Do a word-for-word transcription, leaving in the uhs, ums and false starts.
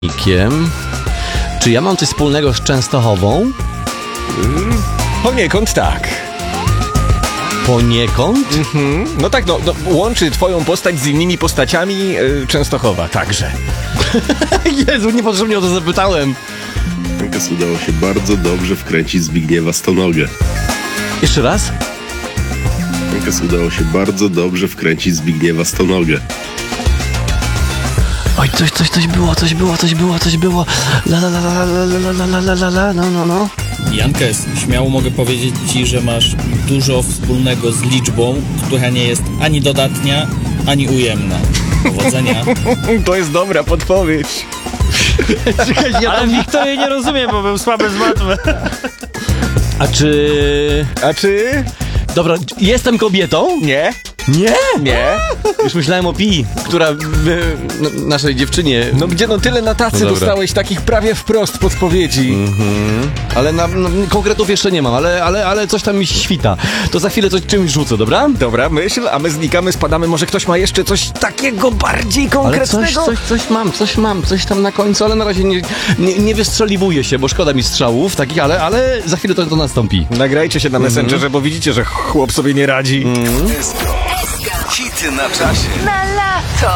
Czy ja mam coś wspólnego z Częstochową? Mm, poniekąd tak. Poniekąd? Mhm. No tak, no, no, łączy twoją postać z innymi postaciami yy, Częstochowa także. Jezu, niepotrzebnie o to zapytałem. Hankas udało się bardzo dobrze wkręcić Zbigniewa Stonogę. Jeszcze raz? Hankas udało się bardzo dobrze wkręcić Zbigniewa Stonogę. Oj, coś, coś, coś było, coś było, coś było, coś było. La la la la la la la la la la la, no, no, no. Jankes, śmiało mogę powiedzieć ci, że masz dużo wspólnego z liczbą, która nie jest ani dodatnia, ani ujemna. Powodzenia. To jest dobra podpowiedź. Ale Wiktor jej nie rozumie, bo był słaby z matmy. A czy... A czy? Dobra, jestem kobietą? Nie? Nie? Nie? Już myślałem o Pi, która w, n- naszej dziewczynie... No gdzie no tyle na tacy No dobra. dostałeś takich prawie wprost podpowiedzi. Mhm. Ale na, na, konkretów jeszcze nie mam, ale, ale, ale coś tam mi świta. To za chwilę coś czymś rzucę, dobra? Dobra, myśl, a my znikamy, spadamy. Może ktoś ma jeszcze coś takiego bardziej Ale konkretnego? coś, coś, coś mam, coś mam, coś tam na końcu, ale na razie nie, nie, nie wystrzeliwuję się, bo szkoda mi strzałów takich, ale, ale za chwilę to, to nastąpi. Nagrajcie się na Messengerze, bo widzicie, że chłop sobie nie radzi. Hity na czasie. Na lato.